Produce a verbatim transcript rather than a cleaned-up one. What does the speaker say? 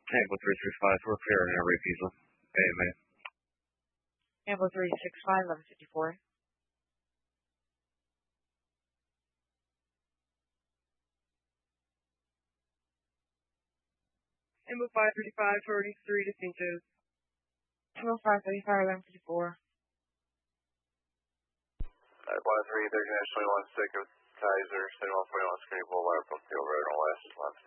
Tango three six five, we're clearing every pizza. A M A. Tango three six five, eleven fifty-four. Tango five thirty-five, thirty-three to Saint Joe's. Tango five thirty-five, eleven fifty-four. Five one three, thirteen twenty-one, Stick of Kaiser, seventy-one forty-one, Screen Boulevard, Brookfield Road, on last left.